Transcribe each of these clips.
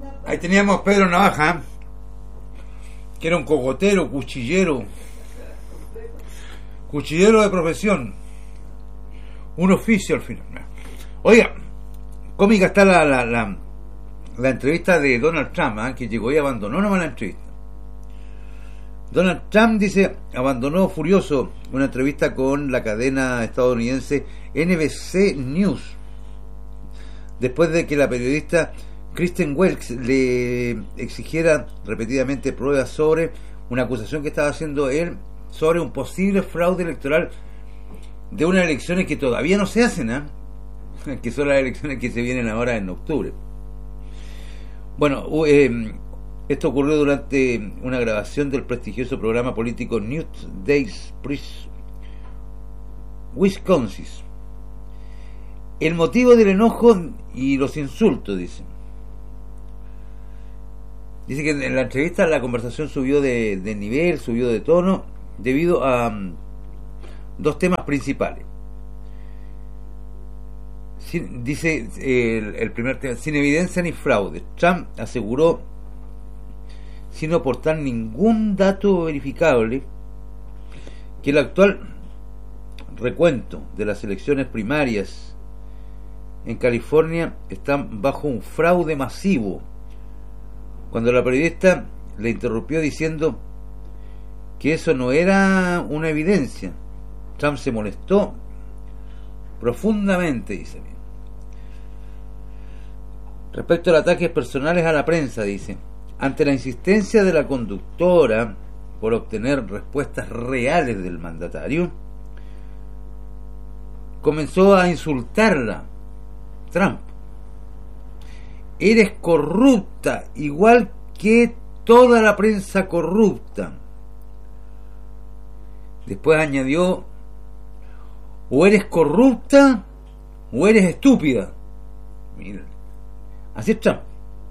Ahí teníamos Pedro Navaja, que era un cogotero, cuchillero de profesión, un oficio al final. Oiga, cómica está la entrevista de Donald Trump, que llegó y abandonó nomás la entrevista. Donald Trump dice, abandonó furioso una entrevista con la cadena estadounidense NBC News, después de que la periodista Kristen Welch le exigiera repetidamente pruebas sobre una acusación que estaba haciendo él sobre un posible fraude electoral de unas elecciones que todavía no se hacen, que son las elecciones que se vienen ahora en octubre. Bueno, esto ocurrió durante una grabación del prestigioso programa político Newsday Wisconsin. El motivo del enojo y los insultos, dice que en la entrevista la conversación subió de nivel, subió de tono, debido a dos temas principales. Dice el primer tema, sin evidencia ni fraude. Trump aseguró, sin aportar ningún dato verificable, que el actual recuento de las elecciones primarias en California están bajo un fraude masivo, cuando la periodista le interrumpió diciendo que eso no era una evidencia. Trump se molestó profundamente, dice. Respecto a ataques personales a la prensa, dice, ante la insistencia de la conductora por obtener respuestas reales del mandatario, comenzó a insultarla. Trump: eres corrupta, igual que toda la prensa corrupta. Después añadió, o eres corrupta o eres estúpida. Mira, así es Trump.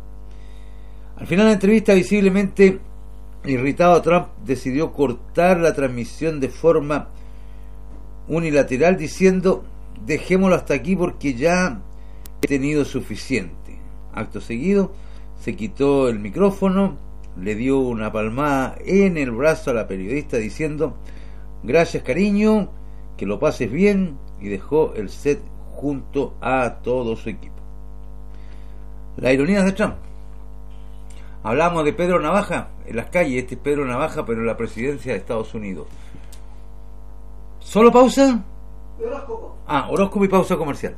Al final de la entrevista, visiblemente irritado, Trump decidió cortar la transmisión de forma unilateral, diciendo, dejémoslo hasta aquí porque ya he tenido suficiente. Acto seguido se quitó el micrófono, le dio una palmada en el brazo a la periodista diciendo, gracias cariño, que lo pases bien, y dejó el set junto a todo su equipo. Las ironías de Trump. Hablamos de Pedro Navaja en las calles, este es Pedro Navaja pero en la presidencia de Estados Unidos. ¿Solo pausa? Horóscopo. Horóscopo y pausa comercial.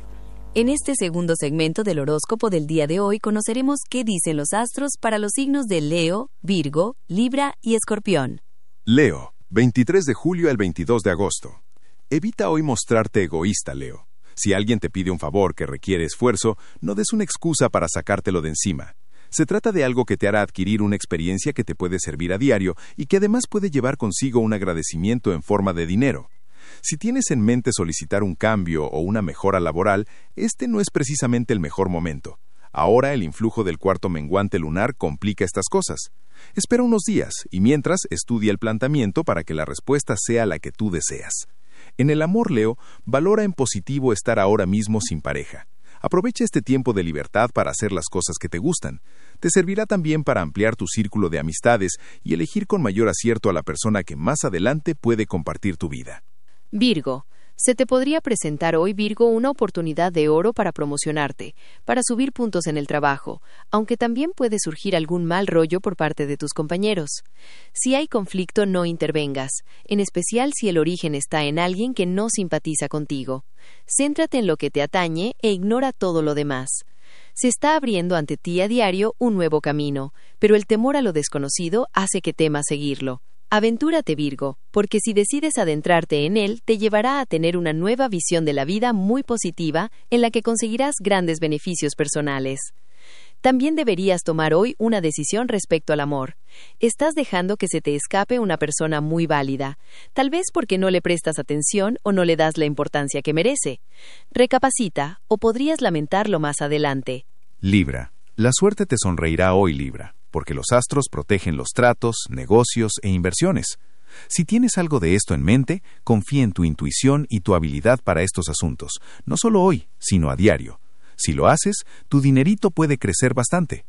En este segundo segmento del horóscopo del día de hoy conoceremos qué dicen los astros para los signos de Leo, Virgo, Libra y Escorpión. Leo, 23 de julio al 22 de agosto. Evita hoy mostrarte egoísta, Leo. Si alguien te pide un favor que requiere esfuerzo, no des una excusa para sacártelo de encima. Se trata de algo que te hará adquirir una experiencia que te puede servir a diario y que además puede llevar consigo un agradecimiento en forma de dinero. Si tienes en mente solicitar un cambio o una mejora laboral, este no es precisamente el mejor momento. Ahora el influjo del cuarto menguante lunar complica estas cosas. Espera unos días y mientras estudia el planteamiento para que la respuesta sea la que tú deseas. En el amor, Leo, valora en positivo estar ahora mismo sin pareja. Aprovecha este tiempo de libertad para hacer las cosas que te gustan. Te servirá también para ampliar tu círculo de amistades y elegir con mayor acierto a la persona que más adelante puede compartir tu vida. Virgo. Se te podría presentar hoy, Virgo, una oportunidad de oro para promocionarte, para subir puntos en el trabajo, aunque también puede surgir algún mal rollo por parte de tus compañeros. Si hay conflicto, no intervengas, en especial si el origen está en alguien que no simpatiza contigo. Céntrate en lo que te atañe e ignora todo lo demás. Se está abriendo ante ti a diario un nuevo camino, pero el temor a lo desconocido hace que temas seguirlo. Aventúrate, Virgo, porque si decides adentrarte en él, te llevará a tener una nueva visión de la vida muy positiva, en la que conseguirás grandes beneficios personales. También deberías tomar hoy una decisión respecto al amor. Estás dejando que se te escape una persona muy válida, tal vez porque no le prestas atención o no le das la importancia que merece. Recapacita, o podrías lamentarlo más adelante. Libra. La suerte te sonreirá hoy, Libra, porque los astros protegen los tratos, negocios e inversiones. Si tienes algo de esto en mente, confía en tu intuición y tu habilidad para estos asuntos, no solo hoy, sino a diario. Si lo haces, tu dinerito puede crecer bastante.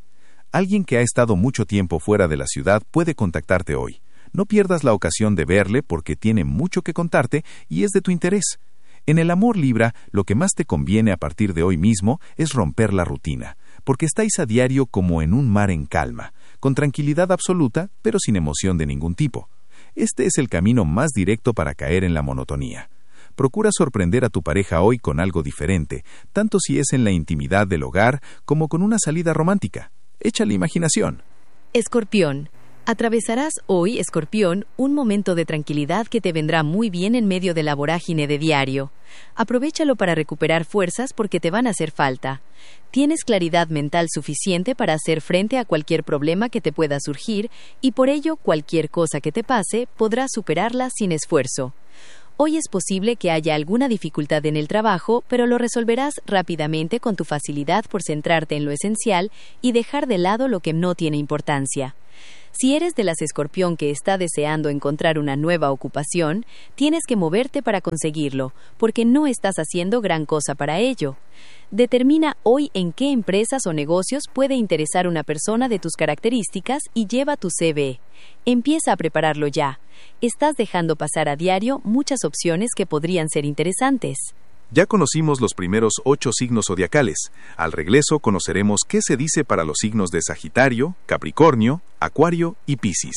Alguien que ha estado mucho tiempo fuera de la ciudad puede contactarte hoy. No pierdas la ocasión de verle porque tiene mucho que contarte y es de tu interés. En el amor Libra, lo que más te conviene a partir de hoy mismo es romper la rutina, porque estáis a diario como en un mar en calma, con tranquilidad absoluta, pero sin emoción de ningún tipo. Este es el camino más directo para caer en la monotonía. Procura sorprender a tu pareja hoy con algo diferente, tanto si es en la intimidad del hogar como con una salida romántica. Échale imaginación. Escorpión. Atravesarás hoy, Escorpión, un momento de tranquilidad que te vendrá muy bien en medio de la vorágine de diario. Aprovéchalo para recuperar fuerzas porque te van a hacer falta. Tienes claridad mental suficiente para hacer frente a cualquier problema que te pueda surgir y por ello cualquier cosa que te pase podrás superarla sin esfuerzo. Hoy es posible que haya alguna dificultad en el trabajo, pero lo resolverás rápidamente con tu facilidad por centrarte en lo esencial y dejar de lado lo que no tiene importancia. Si eres de las Escorpión que está deseando encontrar una nueva ocupación, tienes que moverte para conseguirlo, porque no estás haciendo gran cosa para ello. Determina hoy en qué empresas o negocios puede interesar una persona de tus características y lleva tu CV. Empieza a prepararlo ya. Estás dejando pasar a diario muchas opciones que podrían ser interesantes. Ya conocimos los primeros 8 signos zodiacales. Al regreso conoceremos qué se dice para los signos de Sagitario, Capricornio, Acuario y Piscis.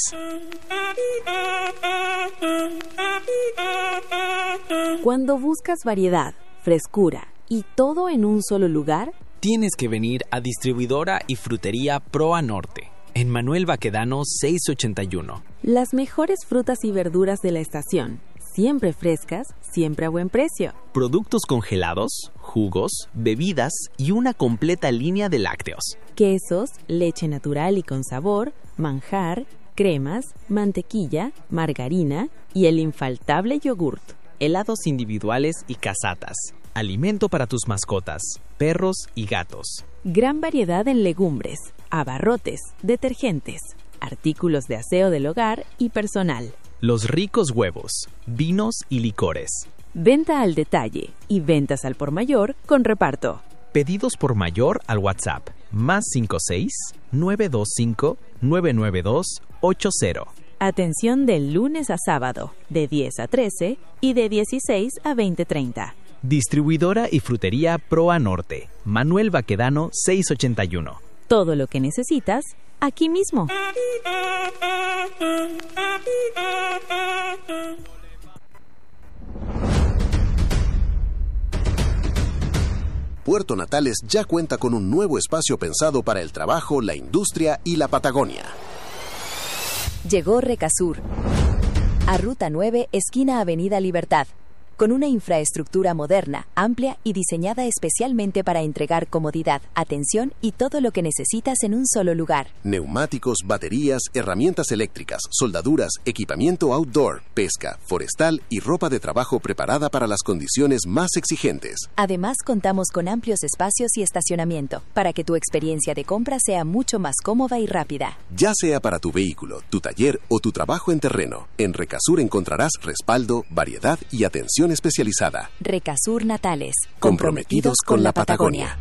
Cuando buscas variedad, frescura y todo en un solo lugar, tienes que venir a Distribuidora y Frutería Proa Norte, en Manuel Baquedano 681. Las mejores frutas y verduras de la estación, siempre frescas, siempre a buen precio. Productos congelados, jugos, bebidas y una completa línea de lácteos. Quesos, leche natural y con sabor, manjar, cremas, mantequilla, margarina y el infaltable yogurt. Helados individuales y casatas. Alimento para tus mascotas, perros y gatos. Gran variedad en legumbres, abarrotes, detergentes, artículos de aseo del hogar y personal. Los ricos huevos, vinos y licores. Venta al detalle y ventas al por mayor con reparto. Pedidos por mayor al WhatsApp +56 925 992 80. Atención de lunes a sábado, de 10 a 13 y de 16 a 20:30. Distribuidora y Frutería Proa Norte, Manuel Baquedano 681. Todo lo que necesitas, aquí mismo. Puerto Natales ya cuenta con un nuevo espacio pensado para el trabajo, la industria y la Patagonia. Llegó Recasur, a Ruta 9, esquina Avenida Libertad, con una infraestructura moderna, amplia y diseñada especialmente para entregar comodidad, atención y todo lo que necesitas en un solo lugar. Neumáticos, baterías, herramientas eléctricas, soldaduras, equipamiento outdoor, pesca, forestal y ropa de trabajo preparada para las condiciones más exigentes. Además, contamos con amplios espacios y estacionamiento, para que tu experiencia de compra sea mucho más cómoda y rápida. Ya sea para tu vehículo, tu taller o tu trabajo en terreno, en Recasur encontrarás respaldo, variedad y atención especializada. Recasur Natales, comprometidos con la Patagonia.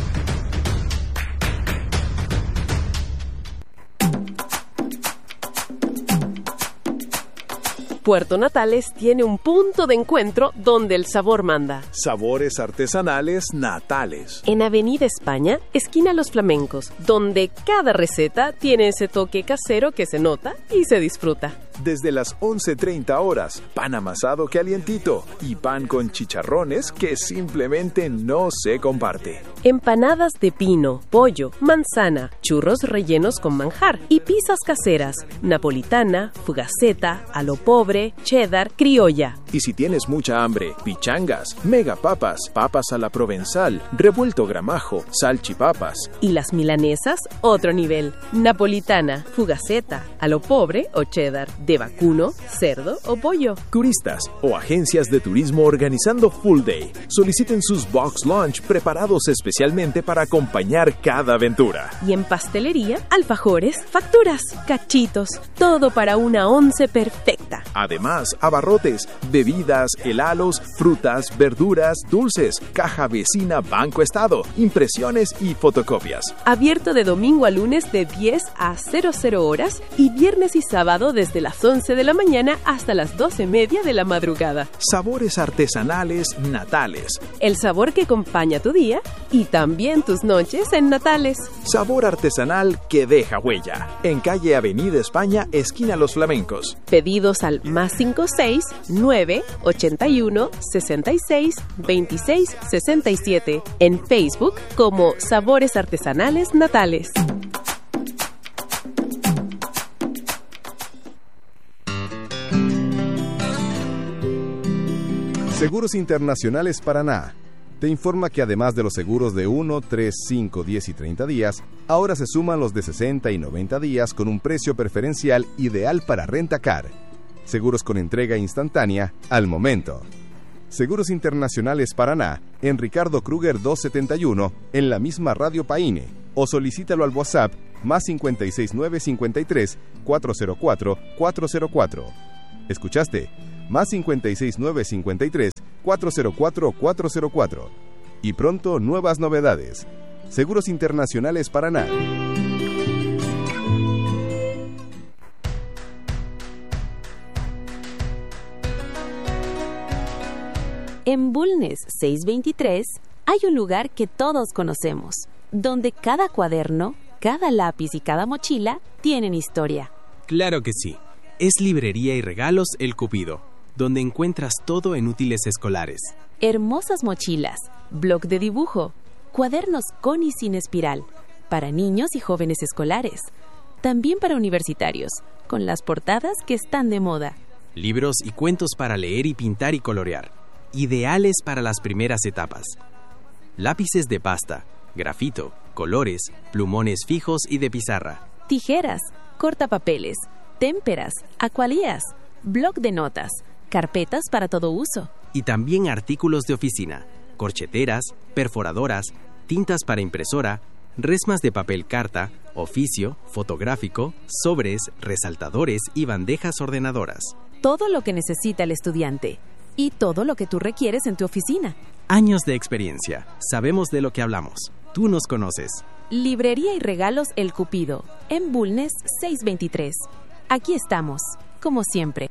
Puerto Natales tiene un punto de encuentro donde el sabor manda. Sabores artesanales Natales. En Avenida España, esquina Los Flamencos, donde cada receta tiene ese toque casero que se nota y se disfruta. Desde las 11:30 horas, pan amasado calientito y pan con chicharrones que simplemente no se comparte. Empanadas de pino, pollo, manzana, churros rellenos con manjar y pizzas caseras, napolitana, fugaceta, a lo pobre, cheddar, criolla. Y si tienes mucha hambre, pichangas, mega papas, papas a la provenzal, revuelto gramajo, salchipapas. Y las milanesas, otro nivel. Napolitana, fugaceta, a lo pobre o cheddar, de vacuno, cerdo o pollo. Turistas o agencias de turismo organizando Full Day. Soliciten sus box lunch preparados especialmente para acompañar cada aventura. Y en pastelería, alfajores, facturas, cachitos, todo para una once perfecta. completa. Además, abarrotes, bebidas, helados, frutas, verduras, dulces, caja vecina Banco Estado, impresiones y fotocopias. Abierto de domingo a lunes de 10 a 00 horas y viernes y sábado desde las 11 de la mañana hasta las 12:30 de la madrugada. Sabores artesanales Natales. El sabor que acompaña tu día y también tus noches en Natales. Sabor artesanal que deja huella. En calle Avenida España, esquina Los Flamencos. Pedidos al +56 9 81 66 26 67. En Facebook como Sabores Artesanales Natales. Seguros Internacionales Paraná te informa que además de los seguros de 1, 3, 5, 10 y 30 días, ahora se suman los de 60 y 90 días con un precio preferencial ideal para Rentacar. Seguros con entrega instantánea al momento. Seguros Internacionales Paraná, en Ricardo Kruger 271, en la misma Radio Paine, o solicítalo al WhatsApp +569 53 404 404. ¿Escuchaste? +569 53 404 404. Y pronto nuevas novedades. Seguros Internacionales Paraná. En Bulnes 623 hay un lugar que todos conocemos, donde cada cuaderno, cada lápiz y cada mochila tienen historia. Claro que sí. Es Librería y Regalos El Cupido, donde encuentras todo en útiles escolares. Hermosas mochilas, bloc de dibujo, cuadernos con y sin espiral, para niños y jóvenes escolares, también para universitarios, con las portadas que están de moda. Libros y cuentos para leer y pintar y colorear, ideales para las primeras etapas. Lápices de pasta, grafito, colores, plumones fijos y de pizarra. Tijeras, cortapapeles, témperas, acualías, bloc de notas, carpetas para todo uso. Y también artículos de oficina, corcheteras, perforadoras, tintas para impresora, resmas de papel carta, oficio, fotográfico, sobres, resaltadores y bandejas ordenadoras. Todo lo que necesita el estudiante y todo lo que tú requieres en tu oficina. Años de experiencia. Sabemos de lo que hablamos. Tú nos conoces. Librería y Regalos El Cupido, en Bulnes 623. Aquí estamos, como siempre.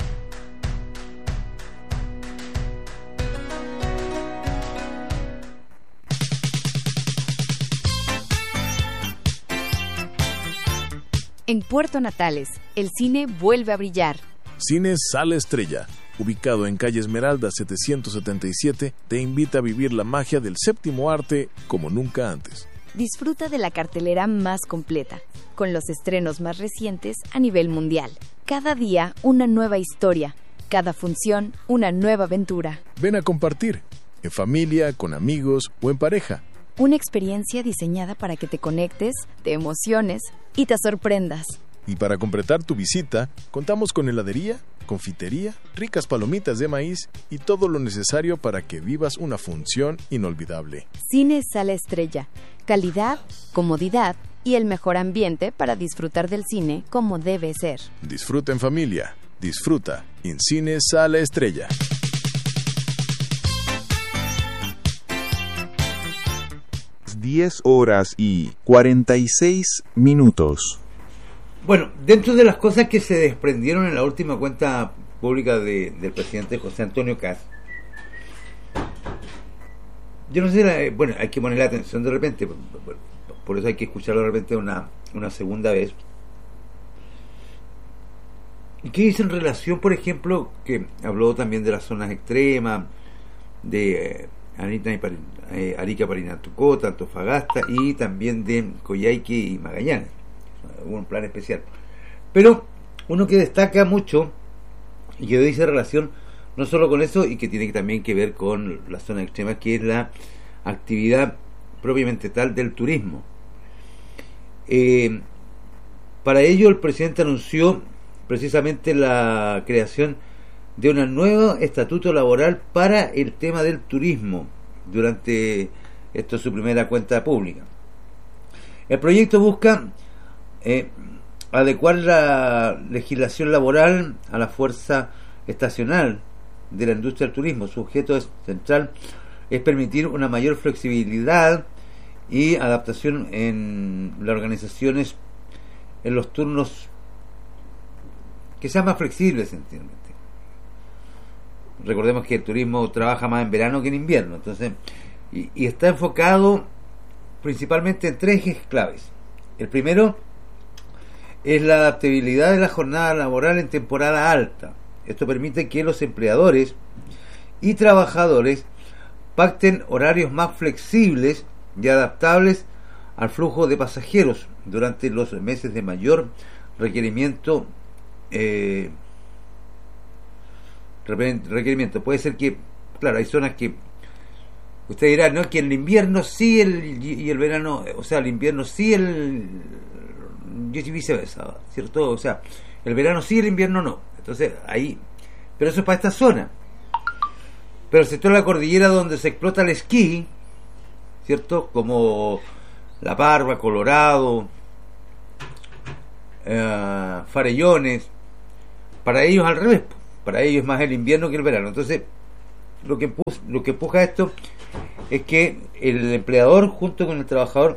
En Puerto Natales, el cine vuelve a brillar. Cine Sala Estrella, ubicado en calle Esmeralda 777, te invita a vivir la magia del séptimo arte como nunca antes. Disfruta de la cartelera más completa, con los estrenos más recientes a nivel mundial. Cada día una nueva historia, cada función una nueva aventura. Ven a compartir, en familia, con amigos o en pareja. Una experiencia diseñada para que te conectes, te emociones y te sorprendas. Y para completar tu visita, contamos con heladería, confitería, ricas palomitas de maíz y todo lo necesario para que vivas una función inolvidable. Cine Sala Estrella, calidad, comodidad y el mejor ambiente para disfrutar del cine como debe ser. Disfruta en familia, disfruta en Cine Sala Estrella. (10:46). Bueno, dentro de las cosas que se desprendieron en la última cuenta pública del presidente José Antonio Kast, yo no sé, bueno, hay que ponerle atención de repente, por eso hay que escucharlo de repente una segunda vez. ¿Y qué dice en relación, por ejemplo, que habló también de las zonas extremas, de Arica, Parinacota, Antofagasta y también de Coyhaique y Magallanes? Hubo un plan especial, pero uno que destaca mucho y que dice relación no solo con eso y que tiene también que ver con la zona extrema, que es la actividad propiamente tal del turismo. Para ello el presidente anunció precisamente la creación de un nuevo estatuto laboral para el tema del turismo durante su primera cuenta pública. El proyecto busca adecuar la legislación laboral a la fuerza estacional de la industria del turismo. Su objeto central es permitir una mayor flexibilidad y adaptación en las organizaciones en los turnos, que sean más flexibles, sencillamente. Recordemos que el turismo trabaja más en verano que en invierno, entonces, y está enfocado principalmente en tres ejes claves. El primero es la adaptabilidad de la jornada laboral en temporada alta. Esto permite que los empleadores y trabajadores pacten horarios más flexibles y adaptables al flujo de pasajeros durante los meses de mayor requerimiento. Puede ser que, claro, hay zonas que usted dirá, no, que en el invierno sí y el verano, o sea, el invierno sí, y viceversa, ¿cierto? O sea, el verano sí, el invierno no. Entonces, ahí, pero eso es para esta zona. Pero el sector de la cordillera donde se explota el esquí, ¿cierto? Como La Parva, Colorado, Farellones, para ellos al revés, para ellos es más el invierno que el verano. Entonces, lo que empuja esto es que el empleador junto con el trabajador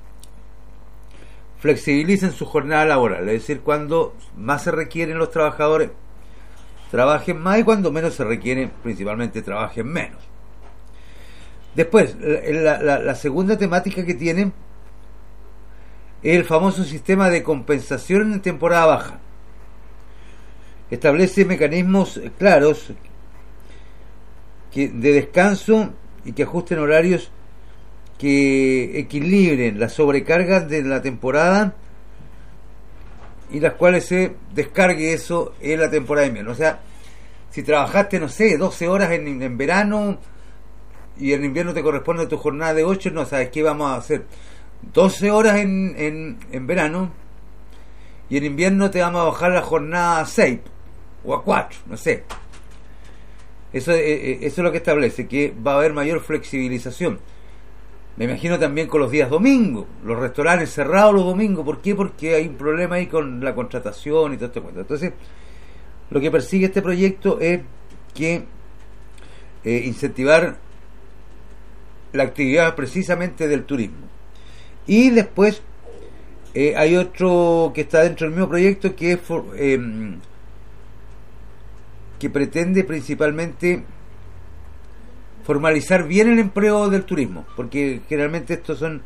flexibilicen su jornada laboral, es decir, cuando más se requieren los trabajadores trabajen más y cuando menos se requieren principalmente trabajen menos. Después, la segunda temática que tienen es el famoso sistema de compensación en temporada baja. Establece mecanismos claros de descanso y que ajusten horarios que equilibren las sobrecargas de la temporada y las cuales se descargue eso en la temporada de invierno. O sea, si trabajaste, no sé, 12 horas en verano y en invierno te corresponde tu jornada de 8, no, ¿sabes qué? Vamos a hacer 12 horas en verano y en invierno te vamos a bajar la jornada a 6 o a 4, no sé. Eso es lo que establece, que va a haber mayor flexibilización. Me imagino también con los días domingos, los restaurantes cerrados los domingos. ¿Por qué? Porque hay un problema ahí con la contratación y todo esto. Entonces, lo que persigue este proyecto es que incentivar la actividad precisamente del turismo. Y después hay otro que está dentro del mismo proyecto que es que pretende principalmente formalizar bien el empleo del turismo, porque generalmente estos son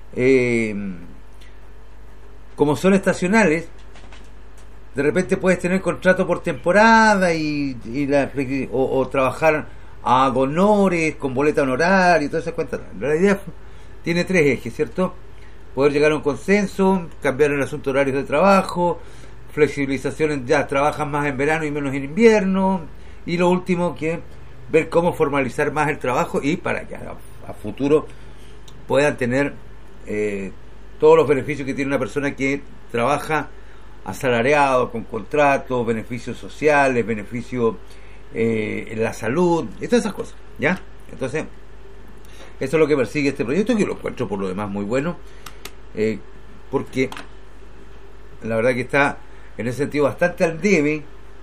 como son estacionales, de repente puedes tener contrato por temporada o trabajar a honores, con boleta honoraria y todas esas cuentas. La idea tiene tres ejes, ¿cierto? Poder llegar a un consenso, cambiar el asunto de horarios de trabajo, flexibilización, ya trabajan más en verano y menos en invierno, y lo último que ver cómo formalizar más el trabajo y para que a futuro puedan tener todos los beneficios que tiene una persona que trabaja asalariado, con contrato, beneficios sociales, beneficios en la salud y todas esas cosas, ¿ya? Entonces, eso es lo que persigue este proyecto, que lo encuentro por lo demás muy bueno, porque la verdad que está en ese sentido bastante al debe,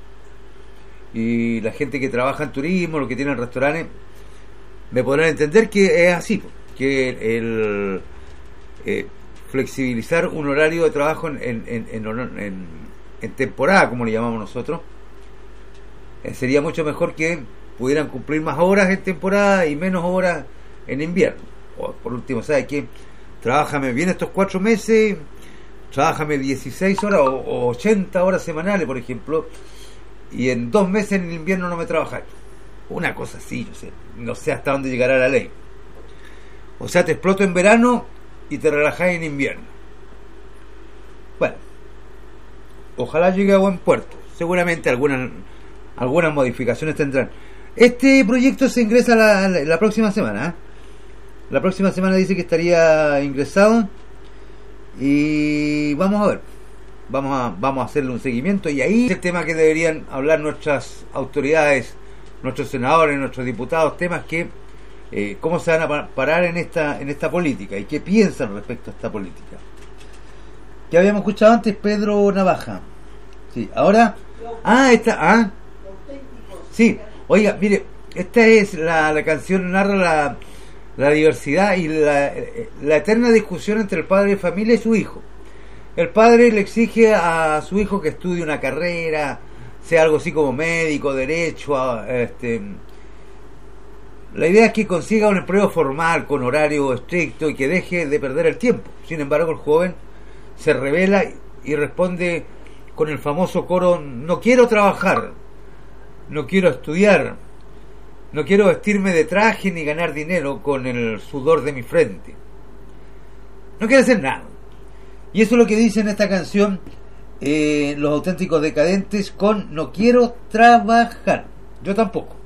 y la gente que trabaja en turismo, los que tienen restaurantes, me podrán entender que es así, que el flexibilizar un horario de trabajo en temporada, como le llamamos nosotros, sería mucho mejor que pudieran cumplir más horas en temporada y menos horas en invierno. O por último, ¿sabes qué? Trabájame bien estos 4 meses, trabájame 16 horas o 80 horas semanales, por ejemplo, y en 2 meses en el invierno no me trabajáis. Una cosa así, no sé hasta dónde llegará la ley. O sea, te exploto en verano y te relajáis en invierno. Bueno, ojalá llegue a buen puerto. Seguramente algunas modificaciones tendrán. Este proyecto se ingresa la próxima semana, ¿eh? La próxima semana dice que estaría ingresado y vamos a ver. Vamos a hacerle un seguimiento, y ahí es el tema que deberían hablar nuestras autoridades, nuestros senadores, nuestros diputados, temas que cómo se van a parar en esta política y qué piensan respecto a esta política. que habíamos escuchado antes, Pedro Navaja. Sí, ahora... Sí, oiga, mire, esta es la canción, narra la diversidad y la eterna discusión entre el padre de familia y su hijo. El padre le exige a su hijo que estudie una carrera, sea algo así como médico, derecho, la idea es que consiga un empleo formal con horario estricto y que deje de perder el tiempo. Sin embargo, el joven se rebela y responde con el famoso coro: no quiero trabajar, no quiero estudiar, no quiero vestirme de traje ni ganar dinero con el sudor de mi frente. No quiere hacer nada. Y eso es lo que dice en esta canción Los Auténticos Decadentes con No quiero trabajar. Yo tampoco.